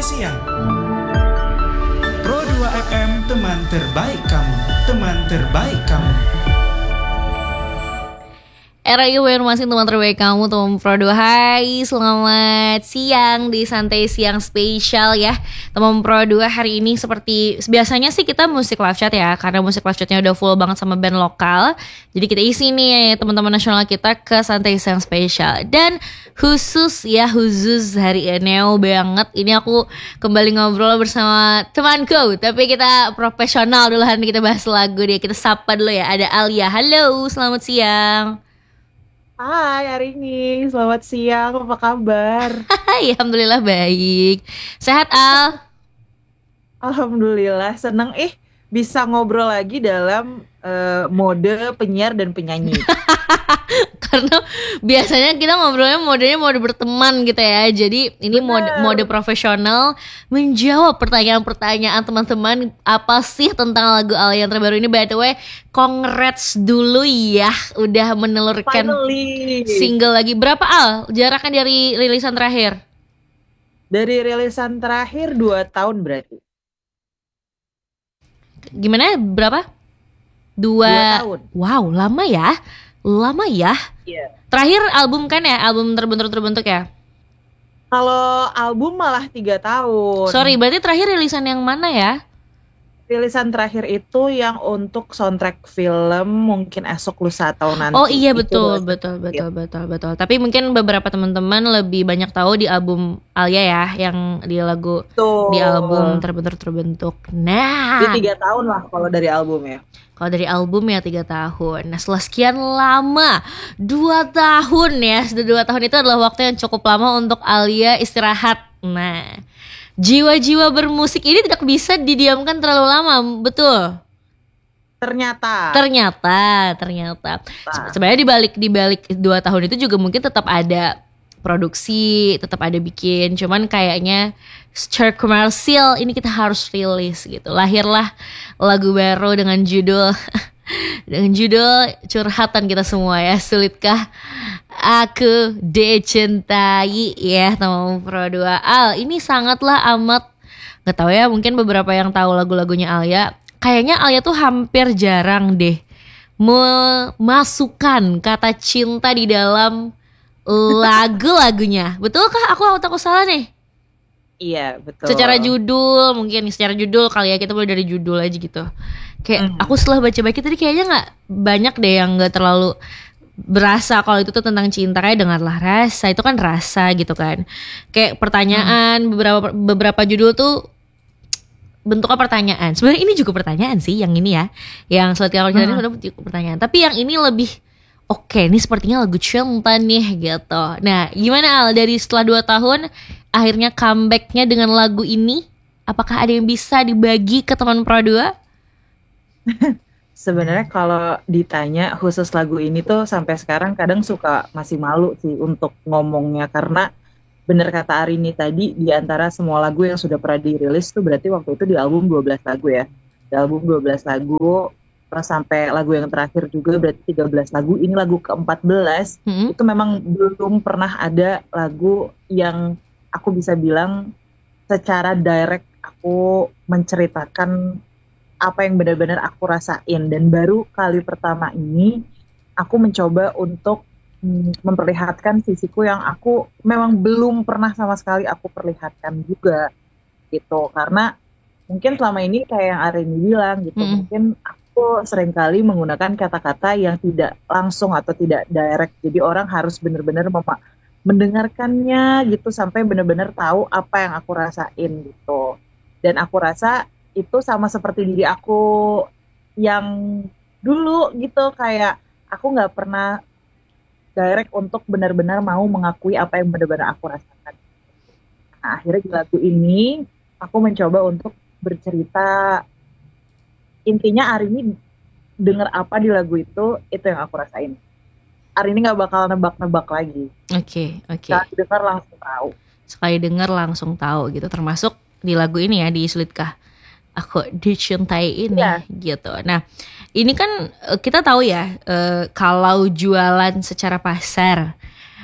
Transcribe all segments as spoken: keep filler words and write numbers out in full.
siang. Pro dua F M, teman terbaik kamu, teman terbaik kamu. Era Iwan masih teman terbaik kamu, teman Pro dua. Hai, selamat siang di Santai Siang Spesial ya teman Pro dua. Hari ini seperti biasanya sih kita musik live chat ya, karena musik live chatnya udah full banget sama band lokal. Jadi kita isi nih teman-teman nasional kita ke Santai Siang Spesial. Dan khusus ya, khusus hari ini banget, ini aku kembali ngobrol bersama temanku, tapi kita profesional dulu, hari ini kita bahas lagu dia. Kita sapa dulu ya, ada Alia. Halo, selamat siang. Hai Arini, selamat siang, apa kabar? Hai, alhamdulillah baik. Sehat Al? Alhamdulillah, seneng eh bisa ngobrol lagi dalam uh, mode penyiar dan penyanyi. Karena biasanya kita ngobrolnya modenya mode berteman gitu ya. Jadi ini mode, mode profesional, menjawab pertanyaan-pertanyaan teman-teman. Apa sih tentang lagu Alia yang terbaru ini? By the way, congrats dulu ya, udah menelurkan Finally. single lagi. Berapa Al jaraknya dari rilisan terakhir? Dari rilisan terakhir dua tahun berarti. Gimana? Berapa? Dua, Dua tahun. Wow, lama ya. Lama ya. Iya. Terakhir album kan ya, album terbentuk-terbentuk ya. Kalau album malah tiga tahun. Sorry, berarti terakhir rilisan yang mana ya? Rilisan terakhir itu yang untuk soundtrack film mungkin esok lusa atau nanti. Oh iya, Itu betul, baru- betul, betul, betul, betul. Tapi mungkin beberapa teman-teman lebih banyak tahu di album Alia ya, yang di lagu Betul. di album terbentuk-terbentuk. Nah, Di tiga tahun lah kalau dari album ya. kalau dari album ya tiga tahun. Nah, setelah sekian lama, dua tahun ya, sudah dua tahun itu adalah waktu yang cukup lama untuk Alia istirahat. Nah, jiwa-jiwa bermusik ini tidak bisa didiamkan terlalu lama, betul? Ternyata. Ternyata, ternyata. Se- Sebenarnya di balik di balik dua tahun itu juga mungkin tetap ada produksi, tetap ada bikin. Cuman kayaknya secara komersial ini kita harus rilis gitu. Lahirlah lagu baru dengan judul dengan judul curhatan kita semua ya. Sulitkah aku dicintai ya, teman Pro dua. Al, ini sangatlah amat, nggak tahu ya, mungkin beberapa yang tahu lagu-lagunya Alia. Kayaknya Alia tuh hampir jarang deh memasukkan kata cinta di dalam lagu-lagunya. Betulkah aku atau aku salah nih? Iya, betul. Secara judul, mungkin secara judul kali ya, kita mulai dari judul aja gitu. Kayak Hmm. aku setelah baca-baca tadi kayaknya nggak banyak deh yang nggak terlalu berasa kalau itu tuh tentang cinta. Kayak dengarlah rasa, itu kan rasa gitu kan. Kayak pertanyaan, beberapa beberapa judul tuh bentuknya pertanyaan. Sebenarnya ini juga pertanyaan sih yang ini ya. Yang Selatika Aku Cinta ini sebenarnya juga pertanyaan. Tapi yang ini lebih oke, ini sepertinya lagu cinta nih gitu. Nah, gimana Al, dari setelah dua tahun akhirnya comebacknya dengan lagu ini? Apakah ada yang bisa dibagi ke teman Pro dua? Sebenarnya kalau ditanya khusus lagu ini tuh sampai sekarang kadang suka masih malu sih untuk ngomongnya, karena bener kata Arini tadi, di antara semua lagu yang sudah pernah dirilis tuh berarti waktu itu di album dua belas lagu ya. Di album dua belas lagu, terus sampai lagu yang terakhir juga berarti tiga belas lagu. Ini lagu keempat belas. Hmm? Itu memang belum pernah ada lagu yang aku bisa bilang secara direct aku menceritakan apa yang benar-benar aku rasain. Dan baru kali pertama ini aku mencoba untuk mm, memperlihatkan sisiku yang aku memang belum pernah sama sekali aku perlihatkan juga gitu. Karena mungkin selama ini kayak yang Arini bilang gitu, Mm-mm. mungkin aku seringkali menggunakan kata-kata yang tidak langsung atau tidak direct. Jadi orang harus benar-benar mema- mendengarkannya gitu sampai benar-benar tahu apa yang aku rasain gitu. Dan aku rasa itu sama seperti diri aku yang dulu gitu, kayak aku nggak pernah direct untuk benar-benar mau mengakui apa yang benar-benar aku rasakan. Nah, akhirnya di lagu ini aku mencoba untuk bercerita, intinya Arini denger apa di lagu itu, itu yang aku rasain. Arini nggak bakal nebak-nebak lagi. Oke, oke. Sekali dengar langsung tahu. Sekali dengar langsung tahu gitu. Termasuk di lagu ini ya, di Sulitkah Aku Dicintai ini Iya. gitu. Nah, ini kan eh, kita tahu ya, eh, kalau jualan secara pasar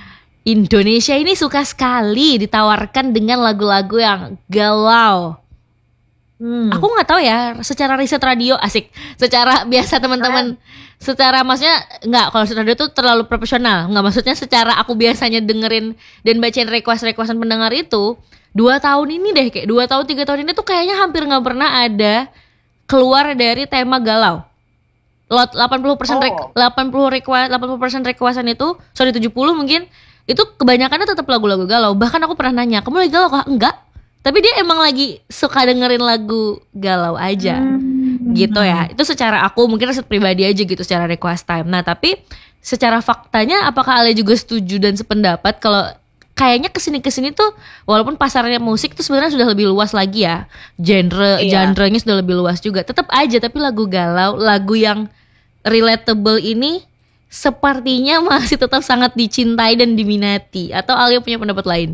Indonesia ini suka sekali ditawarkan dengan lagu-lagu yang galau. Hmm. Aku nggak tahu ya, secara riset radio asik, secara biasa teman-teman, secara maksudnya nggak, kalau riset radio tuh terlalu profesional, nggak, maksudnya secara aku biasanya dengerin dan bacain request-requestan pendengar itu, dua tahun ini deh, kayak dua tahun tiga tahun ini tuh kayaknya hampir nggak pernah ada keluar dari tema galau. Lot delapan puluh persen rek, Oh. delapan puluh request, delapan puluh persen requestan itu, sorry tujuh puluh mungkin, itu kebanyakannya tetap lagu-lagu galau. Bahkan aku pernah nanya, kamu lagi galau kah? Enggak. Tapi dia emang lagi suka dengerin lagu galau aja. Hmm. Gitu ya. Itu secara aku mungkin riset pribadi aja gitu, secara request time. Nah tapi secara faktanya apakah Ale juga setuju dan sependapat kalau kayaknya kesini-kesini tuh walaupun pasarnya musik tuh sebenarnya sudah lebih luas lagi ya, genre Iya. genrenya sudah lebih luas juga, tetap aja tapi lagu galau, lagu yang relatable ini sepertinya masih tetap sangat dicintai dan diminati. Atau Alia punya pendapat lain?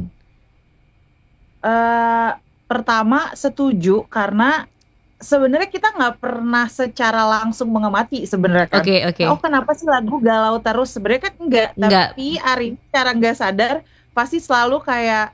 Eh, pertama setuju karena sebenarnya kita nggak pernah secara langsung mengamati sebenarnya kan. Oke oke. Oh kenapa sih lagu galau terus? Sebenarnya kan enggak, Enggak. tapi Ari secara nggak sadar pasti selalu kayak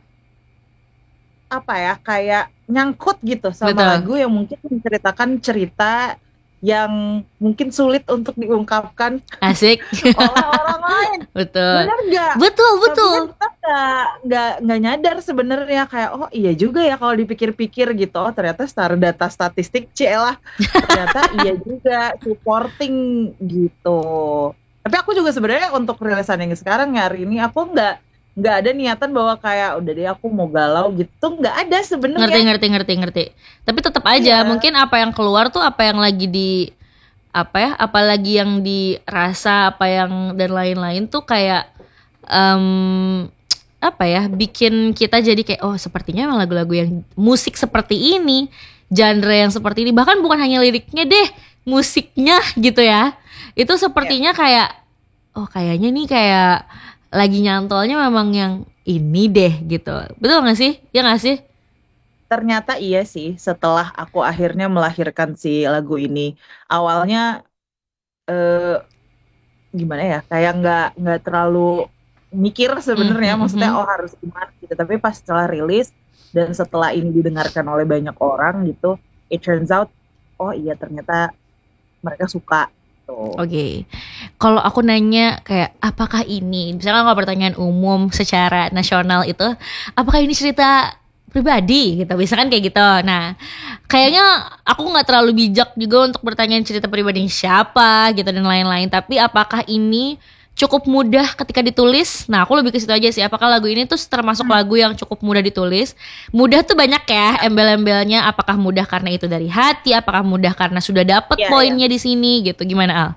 apa ya, kayak nyangkut gitu sama Betul. lagu yang mungkin menceritakan cerita yang mungkin sulit untuk diungkapkan Asik. oleh orang lain. Betul. Bener nggak? Betul Tapi betul. kan kita nggak nggak nggak nyadar sebenarnya kayak oh iya juga ya kalau dipikir-pikir gitu, oh ternyata secara data statistik celah ternyata iya juga supporting gitu. Tapi aku juga sebenarnya untuk rilisan yang sekarang ya hari ini aku nggak nggak ada niatan bahwa kayak udah deh aku mau galau gitu, nggak ada Ngerti sebenarnya. ngerti ngerti ngerti. Tapi tetap aja Iya. mungkin apa yang keluar tuh apa yang lagi di apa ya, apalagi yang dirasa apa yang dan lain-lain tuh kayak em, apa ya, bikin kita jadi kayak oh sepertinya emang lagu-lagu yang musik seperti ini, genre yang seperti ini, bahkan bukan hanya liriknya deh, musiknya gitu ya, itu sepertinya kayak oh kayaknya nih kayak lagi nyantolnya memang yang ini deh gitu. Betul gak sih? Ya gak sih? Ternyata iya sih, setelah aku akhirnya melahirkan si lagu ini, awalnya eh, gimana ya, kayak nggak nggak terlalu mikir sebenarnya, Mm, mm, maksudnya mm. oh harus gimana gitu. Tapi pas setelah rilis dan setelah ini didengarkan oleh banyak orang gitu, it turns out oh iya ternyata mereka suka tuh. Oke, kalau aku nanya kayak apakah ini, misalnya kalau pertanyaan umum secara nasional itu, apakah ini cerita pribadi gitu, misalkan kayak gitu. Nah, kayaknya aku nggak terlalu bijak juga untuk bertanya cerita pribadi siapa gitu dan lain-lain. Tapi apakah ini cukup mudah ketika ditulis? Nah, aku lebih ke situ aja sih. Apakah lagu ini tuh termasuk lagu yang cukup mudah ditulis? Mudah tuh banyak ya embel-embelnya. Apakah mudah karena itu dari hati? Apakah mudah karena sudah dapet Iya, poinnya di sini gitu? Gimana Al?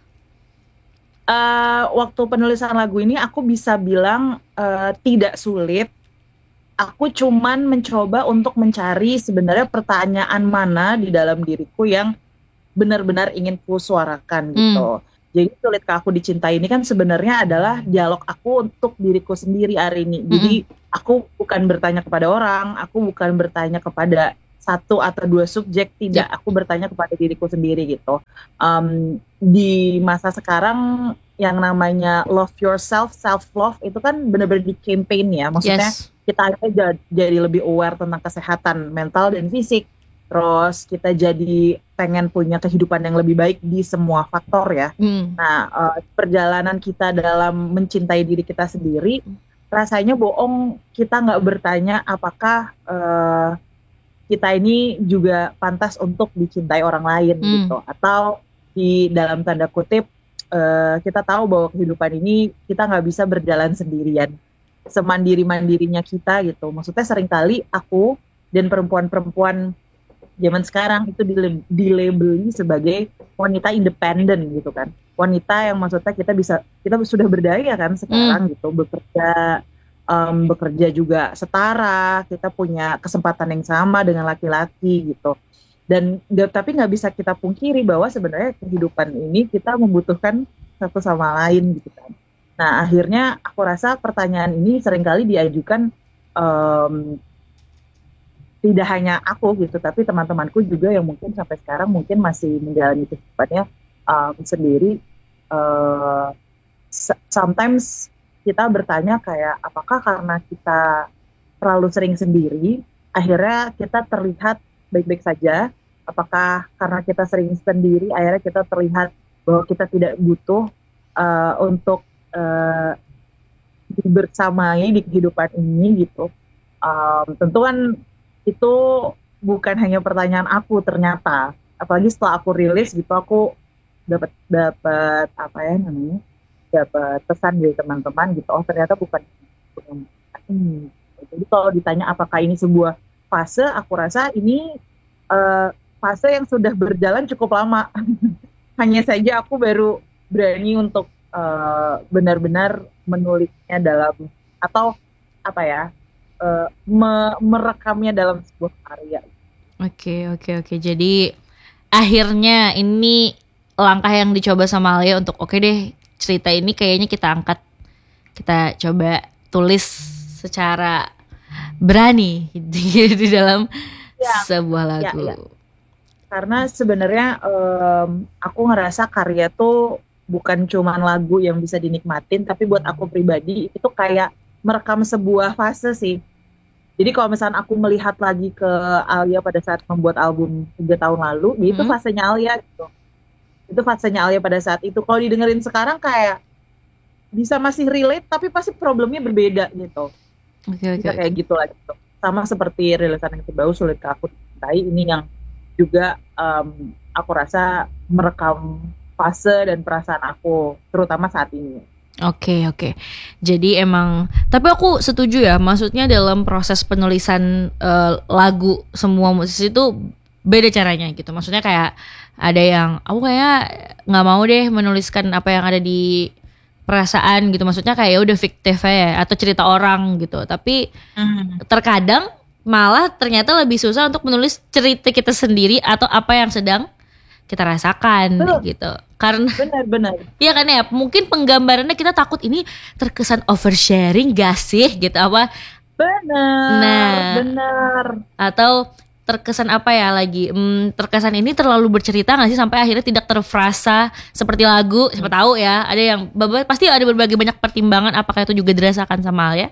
Eh, waktu penulisan lagu ini aku bisa bilang eh, tidak sulit. Aku cuman mencoba untuk mencari sebenarnya pertanyaan mana di dalam diriku yang benar-benar ingin ku suarakan gitu. Jadi sulit ke aku dicintai ini kan sebenarnya adalah dialog aku untuk diriku sendiri hari ini. Jadi aku bukan bertanya kepada orang, aku bukan bertanya kepada satu atau dua subjek, tidak. Aku bertanya kepada diriku sendiri gitu. Um, di masa sekarang yang namanya love yourself, self love itu kan benar-benar di campaign ya. Maksudnya Yes. kita akhirnya jadi, jadi lebih aware tentang kesehatan mental dan fisik. Terus kita jadi pengen punya kehidupan yang lebih baik di semua faktor ya. Hmm. Nah, eh, perjalanan kita dalam mencintai diri kita sendiri, rasanya bohong kita nggak bertanya apakah eh, kita ini juga pantas untuk dicintai orang lain Hmm. gitu. Atau di dalam tanda kutip, eh, kita tahu bahwa kehidupan ini kita nggak bisa berjalan sendirian. Semandiri-mandirinya kita gitu. Maksudnya seringkali aku dan perempuan-perempuan zaman sekarang itu dile- dilabeli sebagai wanita independen gitu kan, wanita yang maksudnya kita bisa kita sudah berdaya kan sekarang gitu, bekerja em, bekerja juga setara, kita punya kesempatan yang sama dengan laki-laki gitu, dan nggak- tapi nggak bisa kita pungkiri bahwa sebenarnya kehidupan ini kita membutuhkan satu sama lain gitu kan. Nah akhirnya aku rasa pertanyaan ini seringkali diajukan em, tidak hanya aku gitu, tapi teman-temanku juga yang mungkin sampai sekarang mungkin masih menjalani kehidupannya um, sendiri. Uh, sometimes kita bertanya kayak apakah karena kita terlalu sering sendiri, akhirnya kita terlihat baik-baik saja? Apakah karena kita sering sendiri, akhirnya kita terlihat bahwa kita tidak butuh uh, untuk uh, bersamai di kehidupan ini gitu? Um, tentu kan itu bukan hanya pertanyaan aku ternyata. Apalagi setelah aku rilis gitu, aku dapat dapat apa ya namanya, dapat pesan dari teman-teman gitu. Oh ternyata bukan ini. Jadi kalau ditanya apakah ini sebuah fase, aku rasa ini uh, fase yang sudah berjalan cukup lama. Hanya saja aku baru berani untuk uh, benar-benar menulisnya dalam atau apa ya, uh, me- merekamnya dalam sebuah karya. Oke oke oke. Jadi akhirnya ini langkah yang dicoba sama Alia untuk oke deh, cerita ini kayaknya kita angkat, kita coba tulis secara berani di dalam Ya, sebuah ya, lagu. ya. Karena sebenarnya um, aku ngerasa karya tuh bukan cuman lagu yang bisa dinikmatin, tapi buat aku pribadi itu kayak merekam sebuah fase sih. Jadi kalau misalnya aku melihat lagi ke Alia pada saat membuat album tiga tahun lalu, ya itu Hmm. fasenya Alia gitu. Itu fasenya Alia pada saat itu. Kalau didengerin sekarang kayak bisa masih relate, tapi pasti problemnya berbeda gitu. Oke oke. Bisa kayak gitu lah gitu. Sama seperti rilisan yang terbaru Sulit Aku Cintai, ini yang juga um, aku rasa merekam fase dan perasaan aku terutama saat ini. Oke oke. Jadi emang, tapi aku setuju ya. Maksudnya dalam proses penulisan eh, lagu semua musisi itu beda caranya gitu. Maksudnya kayak ada yang aku kayak nggak mau deh menuliskan apa yang ada di perasaan gitu. Maksudnya kayak ya udah fiktif ya atau cerita orang gitu. Tapi terkadang malah ternyata lebih susah untuk menulis cerita kita sendiri atau apa yang sedang kita rasakan. Betul. Gitu. Karena Benar-benar. iya kan ya, mungkin penggambarannya kita takut ini terkesan oversharing gak sih gitu apa, Benar. Nah. Benar. atau terkesan apa ya lagi, hmm, terkesan ini terlalu bercerita gak sih sampai akhirnya tidak terfrasa seperti lagu. Siapa tahu ya, ada yang baba- pasti ada berbagai banyak pertimbangan. Apakah itu juga dirasakan sama Alia?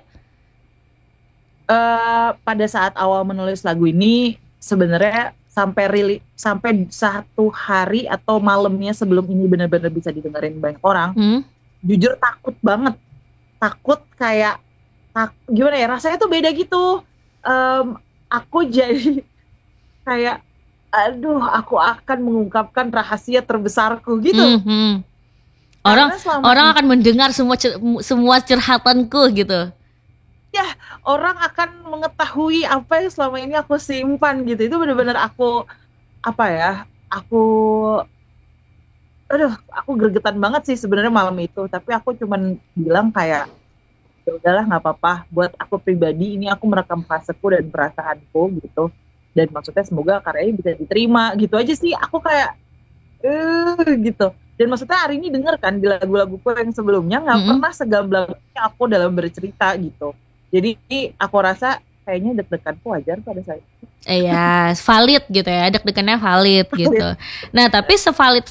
Eh, pada saat awal menulis lagu ini sebenarnya sampai rili, sampai satu hari atau malamnya sebelum ini benar-benar bisa didengerin banyak orang, Hmm? jujur takut banget, takut kayak tak, gimana ya rasanya tuh beda gitu. Em, aku jadi kayak aduh aku akan mengungkapkan rahasia terbesarku gitu. Hmm, hmm. Orang Karena selama orang ini akan mendengar semua cer- semua curhatanku gitu. orang akan mengetahui apa yang selama ini aku simpan gitu. Itu benar-benar aku apa ya? Aku aduh, aku gregetan banget sih sebenarnya malam itu. Tapi aku cuman bilang kayak ya udahlah nggak apa-apa. Buat aku pribadi ini aku merekam faseku dan perasaanku gitu. Dan maksudnya semoga karyanya bisa diterima gitu aja sih. Aku kayak eh gitu. Dan maksudnya hari ini denger kan di lagu-laguku yang sebelumnya nggak Mm-mm. pernah segamblangnya aku dalam bercerita gitu. Jadi aku rasa kayaknya deg-deganku wajar pada saat itu. Iya, valid gitu ya, deg-degannya valid gitu. Nah, tapi sevalid